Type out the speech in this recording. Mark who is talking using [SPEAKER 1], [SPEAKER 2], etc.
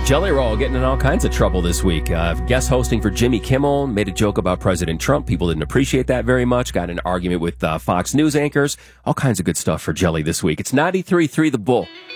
[SPEAKER 1] Jelly Roll getting in all kinds of trouble this week. Guest hosting for Jimmy Kimmel, made a joke about President Trump. People didn't appreciate that very much. Got in an argument with Fox News anchors. All kinds of good stuff for Jelly this week. It's 93.3 The Bull.